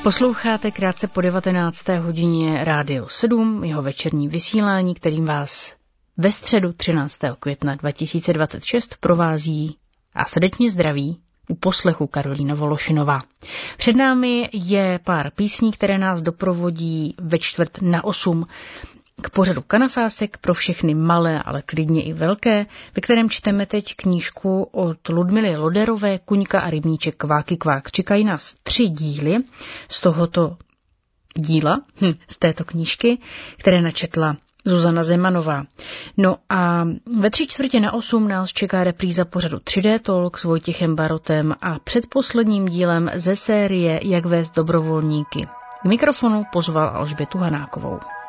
Posloucháte krátce po 19. hodině Rádio 7, jeho večerní vysílání, kterým vás ve středu 13. května 2026 provází a srdečně zdraví u poslechu Karolína Vološinová. Před námi je pár písní, které nás doprovodí ve 7:45 k pořadu Kanafásek pro všechny malé, ale klidně i velké, ve kterém čteme teď knížku od Ludmily Loderové Kuňka a rybníček Kváky kvák. Čekají nás 3 díly z tohoto díla, z této knížky, které načetla Zuzana Zemanová. No a ve 7:45 nás čeká repríza pořadu 3D Talk s Vojtěchem Barotem a předposledním dílem ze série Jak vést dobrovolníky. K mikrofonu pozval Alžbětu Hanákovou.